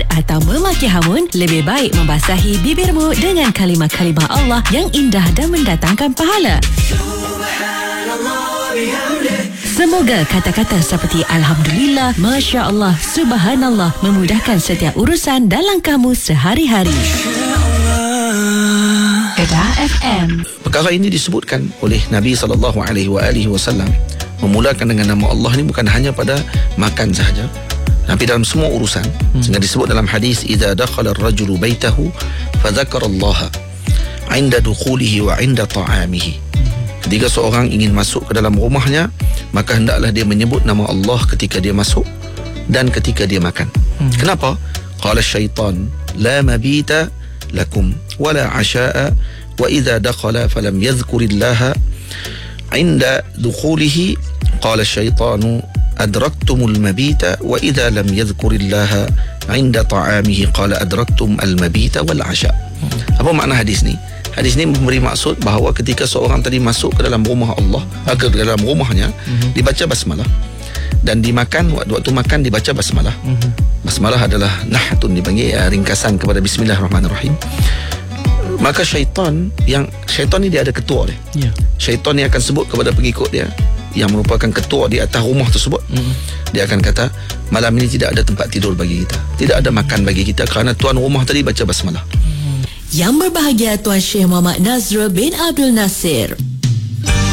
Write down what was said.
atau memaki hamun, lebih baik membasahi bibirmu dengan kalimah-kalimah Allah yang indah dan mendatangkan pahala. Semoga kata-kata seperti Alhamdulillah, Masya Allah, Subhanallah memudahkan setiap urusan dalam kamu sehari-hari. Kedah FM. Perkara ini disebutkan oleh Nabi SAW memulakan dengan nama Allah ini bukan hanya pada makan sahaja, tapi dalam semua urusan. Sehingga disebut dalam hadis, idza dakhala ar-rajulu baitahu fa dzakara Allah 'inda dukhulihi wa 'inda ta'amihi. Ketika seorang ingin masuk ke dalam rumahnya, maka hendaklah dia menyebut nama Allah ketika dia masuk dan ketika dia makan. Kenapa? Qala syaitan la mabita lakum wala 'asha'a wa idza dakhala falam yadhkurillaha 'inda dukhulihi qala syaitanu adraktumul mabita wa idza lam yadhkurillaha 'inda ta'amihi qala adraktum al mabita wal 'asha'. Apa makna hadis ni? Hadis ini memberi maksud bahawa ketika seorang tadi masuk ke dalam rumah Allah, ke dalam rumahnya, dibaca basmalah, dan dimakan, waktu makan dibaca basmalah. Basmalah adalah nahtun, dipanggil ringkasan kepada Bismillahirrahmanirrahim. Maka syaitan ni dia ada ketua dia. Syaitan ni akan sebut kepada pengikut dia yang merupakan ketua di atas rumah tersebut. Dia akan kata, malam ini tidak ada tempat tidur bagi kita, tidak ada makan bagi kita, kerana tuan rumah tadi baca basmalah. Yang berbahagia Tuan Syekh Muhammad Nazrul bin Abdul Nasir.